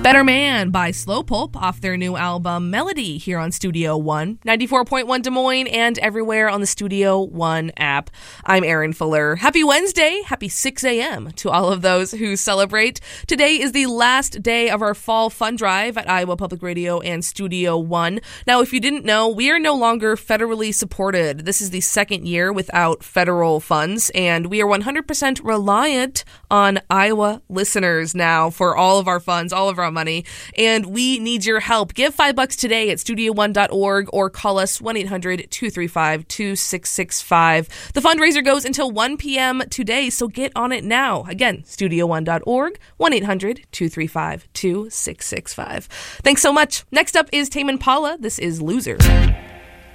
Better Man by Slow Pulp off their new album Melody here on Studio One, 94.1 Des Moines and everywhere on the Studio One app. I'm Erin Fuller. Happy Wednesday. Happy 6 a.m. to all of those who celebrate. Today is the last day of our fall fund drive at Iowa Public Radio and Studio One. Now, if you didn't know, we are no longer federally supported. This is the second year without federal funds, and we are 100% reliant on Iowa listeners now for all of our funds, all of our money, and we need your help. Give $5 today at studio1.org or call us 1-800-235-2665. The fundraiser goes until 1 p.m. today, so get on it now. Again, studio1.org, 1-800-235-2665. Thanks so much. Next up is Tame Impala. This is Loser.